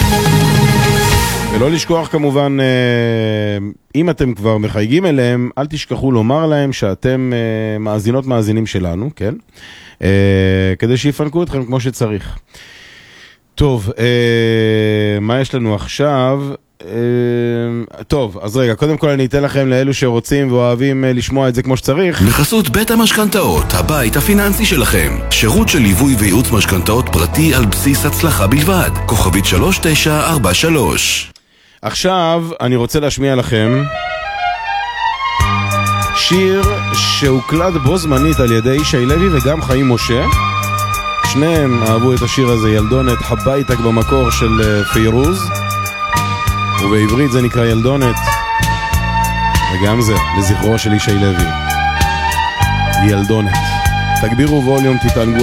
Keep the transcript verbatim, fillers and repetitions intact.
ולא לשכוח כמובן, אם אתם כבר מחייגים אליהם, אל תשכחו לומר להם שאתם מאזינות מאזינים שלנו, כן? כדי שיפנקו אתכם כמו שצריך. טוב, מה יש לנו עכשיו? טוב, אז רגע, קודם כל אני אתן לכם לאלו שרוצים ואוהבים לשמוע את זה כמו שצריך. בחסות בית המשכנתאות, הבית הפיננסי שלכם. שירות של ליווי וייעוץ משכנתאות פרטי על בסיס הצלחה בלבד. כוכבית שלוש תשע ארבע שלוש. עכשיו אני רוצה להשמיע לכם שיר שהוקלד בו זמנית על ידי ישי לוי וגם חיים משה. שניהם אהבו את השיר הזה, ילדונת הביתק במקור של פיירוז, ובעברית זה נקרא ילדונת, וגם זה לזכרו של ישי לוי, ילדונת. תגבירו ווליום, תתענגו